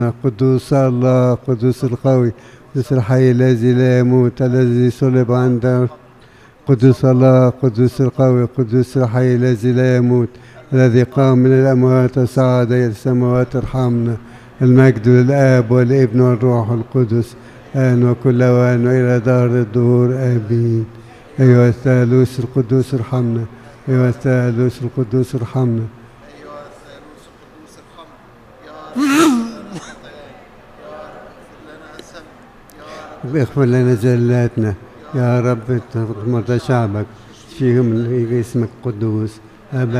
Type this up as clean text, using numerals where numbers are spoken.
قدوس الله، قدوس القوي، قدوس الحي الذي لا يموت، الذي صلب عند قدوس الله، قدوس القوي، قدوس الحي الذي لا يموت، الذي قام من الأموات وصعد إلى السماوات، ارحمنا. المجد للآب والابن والروح القدس آن وكل أوان وإلى دار الدهور آمين. أيها الثالوث القدوس ارحمنا، أيها الثالوث القدوس ارحمنا. اغفر لنا زلاتنا يا رب، مرضى شعبك فيهم اسمك قدوس.